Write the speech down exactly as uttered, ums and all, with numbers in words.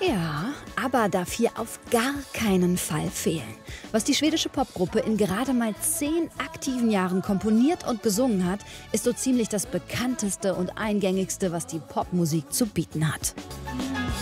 Ja, aber darf hier auf gar keinen Fall fehlen. Was die schwedische Popgruppe in gerade mal zehn aktiven Jahren komponiert und gesungen hat, ist so ziemlich das bekannteste und eingängigste, was die Popmusik zu bieten hat.